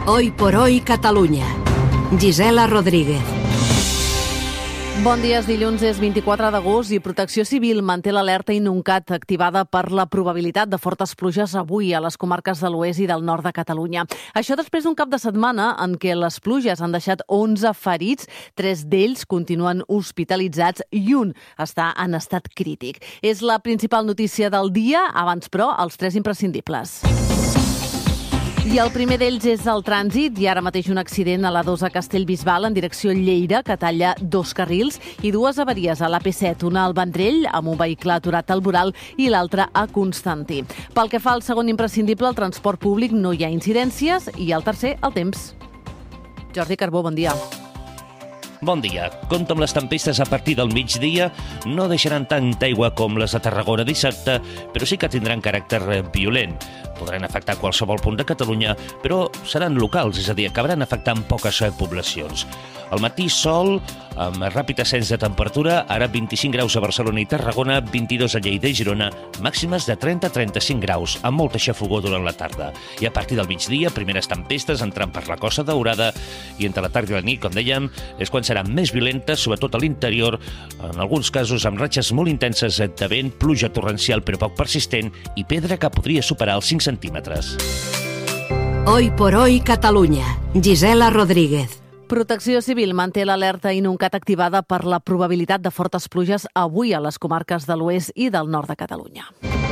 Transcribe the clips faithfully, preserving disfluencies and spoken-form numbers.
Hoy por hoy Catalunya. Gisela Rodríguez. Bon dia, és dilluns, és vint-i-quatre d'agost i Protecció Civil manté l'alerta Inuncat activada per la probabilitat de fortes pluges avui a les comarques de l'oest i del nord de Catalunya. Això després d'un cap de setmana en què les pluges han deixat onze ferits, tres d'ells continuen hospitalitzats i un està en estat crític. És la principal notícia del dia, abans però els tres imprescindibles. I el primer d'ells és el trànsit i ara mateix un accident a l'A dos a Castellbisbal en direcció Lleida que talla dos carrils i dues avaries a l'A P set, una al Vendrell amb un vehicle aturat al voral i l'altra a Constantí. Pel que fa al segon imprescindible, el transport públic, no hi ha incidències i el tercer, el temps. Jordi Carbó, bon dia. Bon dia. Compte amb les tempestes a partir del migdia. No deixaran tanta aigua com les de Tarragona dissabte, però sí que tindran caràcter violent. Podran afectar qualsevol punt de Catalunya, però seran locals, és a dir, acabaran afectant poques poblacions. Al matí sol, amb ràpid ascens de temperatura, ara vint-i-cinc graus a Barcelona i Tarragona, vint-i-dos a Lleida i Girona, màximes de trenta a trenta-cinc graus, amb molta xafogor durant la tarda. I a partir del migdia, primeres tempestes entrant per la Costa Daurada, i entre la tarda i la nit, com dèiem, és quan seran més violentes, sobretot a l'interior, en alguns casos amb ratxes molt intenses de vent, pluja torrencial però poc persistent i pedra que podria superar els cinc centímetres. Hoy por hoy Catalunya. Gisela Rodríguez. Protecció Civil manté l'alerta Inuncat activada per la probabilitat de fortes pluges avui a les comarques de l'oest i del nord de Catalunya.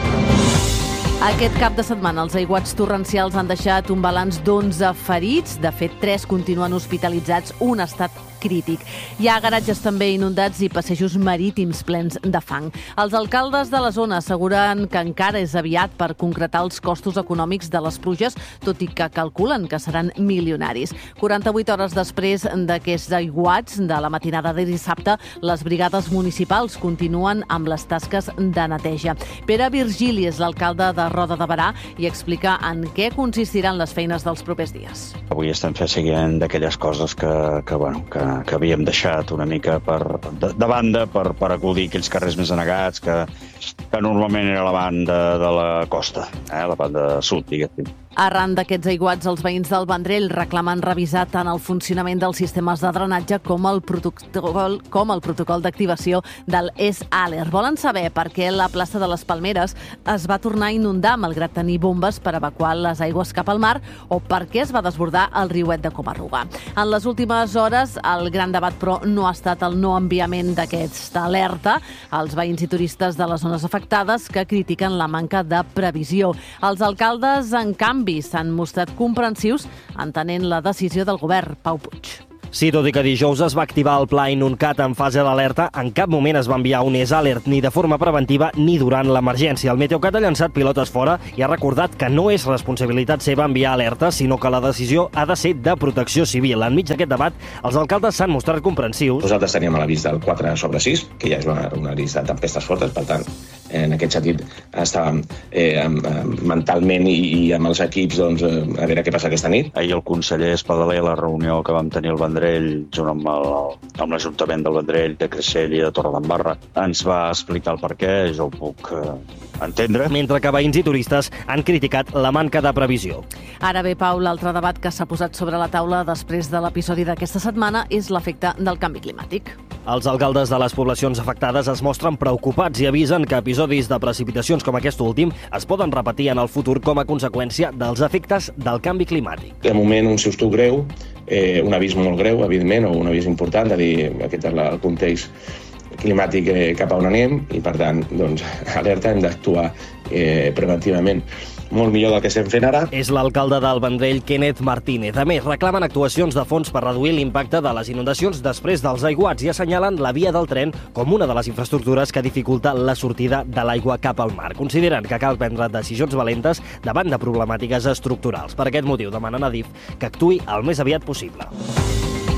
Aquest cap de setmana els aiguats torrencials han deixat un balanç d'onze ferits. De fet, tres continuen hospitalitzats, un estat crític. Hi ha garatges també inundats i passejos marítims plens de fang. Els alcaldes de la zona asseguren que encara és aviat per concretar els costos econòmics de les pluges, tot i que calculen que seran milionaris. quaranta-vuit hores després d'aquests aiguats de la matinada de dissabte, les brigades municipals continuen amb les tasques de neteja. Pere Virgili és l'alcalde de Roda de Berà i explica en què consistiran les feines dels propers dies. Avui estem fent seguiment d'aquelles coses que, que, bueno, que que havíem deixat una mica per, de, de banda per, per acudir aquells carrers més anegats que, que normalment era la banda de la costa, eh, la banda sud, diguéssim. Arran d'aquests aiguats, els veïns del Vendrell reclamen revisar tant el funcionament dels sistemes de drenatge com el protocol, com el protocol d'activació del S-Alert. Volen saber per què la plaça de les Palmeres es va tornar a inundar malgrat tenir bombes per evacuar les aigües cap al mar o per què es va desbordar el riuet de Comarruga. En les últimes hores, el gran debat, però, no ha estat el no enviament d'aquesta alerta als veïns i turistes de les zones afectades que critiquen la manca de previsió. Els alcaldes, en canvi, s'han mostrat comprensius entenent la decisió del govern. Pau Puig. Sí, tot i que dijous es va activar el pla Inuncat en fase d'alerta, en cap moment es va enviar un S-Alert ni de forma preventiva ni durant l'emergència. El Meteocat ha llançat pilotes fora i ha recordat que no és responsabilitat seva enviar alertes, sinó que la decisió ha de ser de Protecció Civil. Enmig d'aquest debat, els alcaldes s'han mostrat comprensius. Nosaltres teníem l'avís del quatre sobre sis, que ja és una, una avís de tempestes fortes, per tant, en aquest sentit estàvem eh, mentalment i, i amb els equips doncs, a veure què passa aquesta nit. Ahir el conseller Espadaler, a la reunió que vam tenir al Vendrell, junt amb amb l'Ajuntament del Vendrell, de Creixell i de Torredembarra, ens va explicar el per què, jo ho puc eh, entendre. Mentre que veïns i turistes han criticat la manca de previsió. Ara bé, Pau, l'altre debat que s'ha posat sobre la taula després de l'episodi d'aquesta setmana és l'efecte del canvi climàtic. Els alcaldes de les poblacions afectades es mostren preocupats i avisen que episodis de precipitacions com aquest últim es poden repetir en el futur com a conseqüència dels efectes del canvi climàtic. De moment, un susto greu, eh, un avís molt greu, evidentment, o un avís important, de dir, aquest és el context climàtic eh, cap a on anem i, per tant, doncs, alerta, hem d'actuar eh, preventivament. Molt millor del que estem fent ara. És l'alcalde del Vendrell, Kenneth Martínez. A més, reclamen actuacions de fons per reduir l'impacte de les inundacions després dels aiguats i assenyalen la via del tren com una de les infraestructures que dificulta la sortida de l'aigua cap al mar. Consideren que cal prendre decisions valentes davant de problemàtiques estructurals. Per aquest motiu demanen a D I F que actuï el més aviat possible.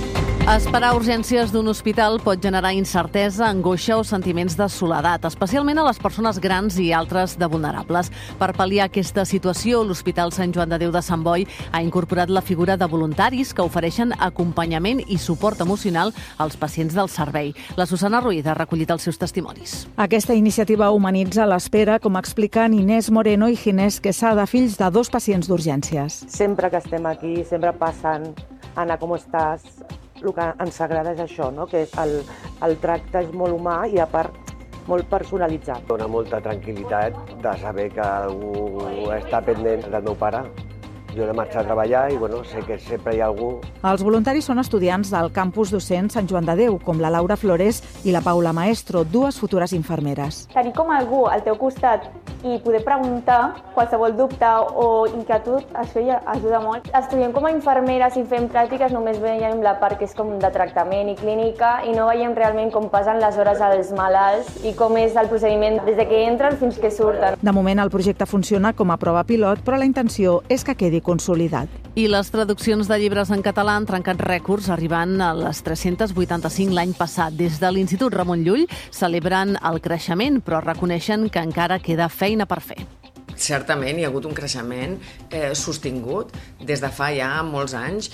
Esperar urgències d'un hospital pot generar incertesa, angoixa o sentiments de soledat, especialment a les persones grans i altres de vulnerables. Per pal·liar aquesta situació, l'Hospital Sant Joan de Déu de Sant Boi ha incorporat la figura de voluntaris que ofereixen acompanyament i suport emocional als pacients del servei. La Susana Ruiz ha recollit els seus testimonis. Aquesta iniciativa humanitza l'espera, com expliquen Inés Moreno i Ginés Quesada, fills de dos pacients d'urgències. Sempre que estem aquí, sempre passen, Anna, com estàs? El que ens agrada és això, no? Que el, el tracte és molt humà i, a part, molt personalitzat. Dona molta tranquil·litat de saber que algú està pendent del meu pare. Jo he de marxar a treballar i bueno, sé que sempre hi ha algú. Els voluntaris són estudiants del campus docent Sant Joan de Déu, com la Laura Flores i la Paula Maestro, dues futures infermeres. Tenir com algú al teu costat i poder preguntar qualsevol dubte o inquietud, això ja ajuda molt. Estudiem com a infermeres i fem pràctiques, només veiem la part que és com de tractament i clínica i no veiem realment com passen les hores als malalts i com és el procediment des de que entren fins que surten. De moment el projecte funciona com a prova pilot, però la intenció és que quedi consolidat. I les traduccions de llibres en català han trencat rècords, arribant a les tres-cents vuitanta-cinc l'any passat. Des de l'Institut Ramon Llull celebren el creixement, però reconeixen que encara queda feina per fer. Certament hi ha hagut un creixement eh, sostingut des de fa ja molts anys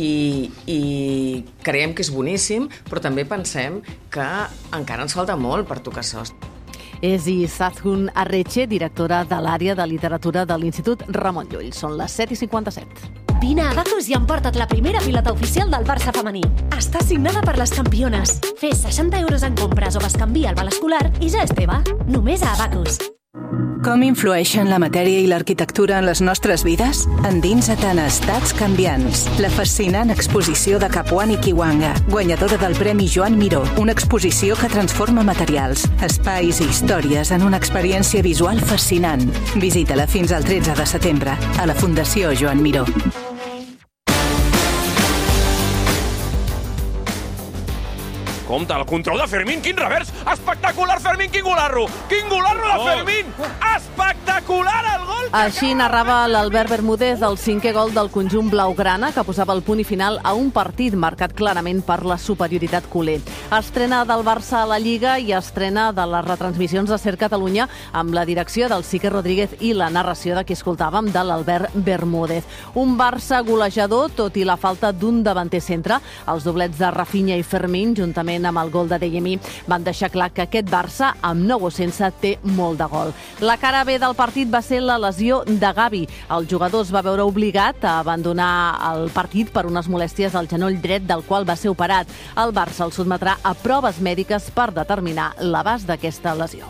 i, i creiem que és boníssim, però també pensem que encara ens falta molt per tocar sos. És Izahun Arreche, directora de l'àrea de literatura de l'Institut Ramon Llull. Són les set i cinquanta-set. Vine a Abacus i emporta't la primera pilota oficial del Barça femení. Està signada per les campiones. Fes seixanta euros en compres o bescanvia el val escolar i ja és teva. Només a Abacus. Com influeixen la matèria i l'arquitectura en les nostres vides? Endinsa't en Estats canviants, la fascinant exposició de Capuani Kiwanga, guanyadora del Premi Joan Miró, una exposició que transforma materials, espais i històries en una experiència visual fascinant. Visita-la fins al tretze de setembre a la Fundació Joan Miró. Compte, el control de Fermín, quin revers! Espectacular, Fermín, quin golarro! Quin golarro de Fermín! Espectacular el gol! Així narrava l'Albert Bermúdez el cinquè gol del conjunt blaugrana, que posava el punt i final a un partit marcat clarament per la superioritat culer. Estrena del Barça a la Lliga i estrena de les retransmissions de Ser Catalunya amb la direcció del Sique Rodríguez i la narració de qui escoltàvem, de l'Albert Bermúdez. Un Barça golejador, tot i la falta d'un davanter centre. Els doblets de Rafinha i Fermín, juntament amb el gol de Deyemi, van deixar clar que aquest Barça, amb nou o sense, té molt de gol. La cara B del partit va ser la lesió de Gavi. El jugador es va veure obligat a abandonar el partit per unes molèsties al genoll dret, del qual va ser operat. El Barça el sotmetrà a proves mèdiques per determinar l'abast d'aquesta lesió.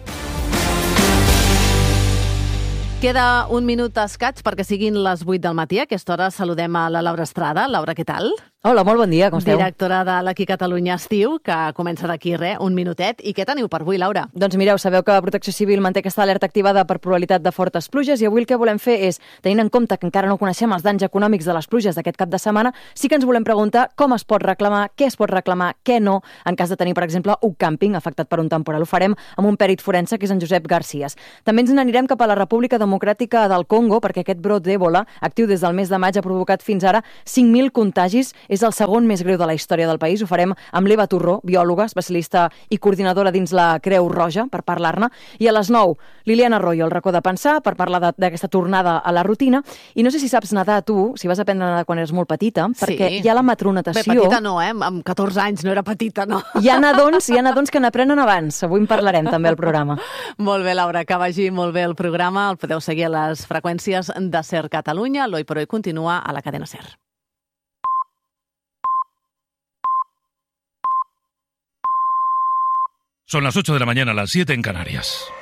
Queda un minut escaig perquè siguin les vuit del matí. A aquesta hora saludem a la Laura Estrada. Laura, què tal? Hola, molt bon dia, com esteu? Directora de l'Aquí Catalunya Estiu, que comença d'aquí, res, un minutet. I què teniu per avui, Laura? Doncs mireu, sabeu que Protecció Civil manté aquesta alerta activada per probabilitat de fortes pluges i avui el que volem fer és, tenint en compte que encara no coneixem els danys econòmics de les pluges d'aquest cap de setmana, sí que ens volem preguntar com es pot reclamar, què es pot reclamar, què no, en cas de tenir, per exemple, un càmping afectat per un temporal. Ho farem amb un pèrit forense, que és en Josep Garcías. També ens n'anirem cap a la República Democràtica del Congo, perquè aquest brot d'Ebola, actiu des del mes de maig, ha provocat fins ara cinc mil contagis. És el segon més greu de la història del país. Ho farem amb l'Eva Torró, biòloga, especialista i coordinadora dins la Creu Roja, per parlar-ne. I a les nou, Liliana Arroyo, el racó de pensar, per parlar d'aquesta tornada a la rutina. I no sé si saps nedar tu, si vas aprendre a nedar quan eres molt petita, perquè sí. Hi ha la matronatació. Bé, petita no, eh? Amb catorze anys no era petita, no. Hi ha nadons, hi ha nadons que n'aprenen abans. Avui en parlarem també al programa. Molt bé, Laura, que vagi molt bé el programa. El podeu seguir a les freqüències de Ser Catalunya. L'Oi per Oi continua a la cadena Ser. Son las ocho de la mañana, las siete en Canarias.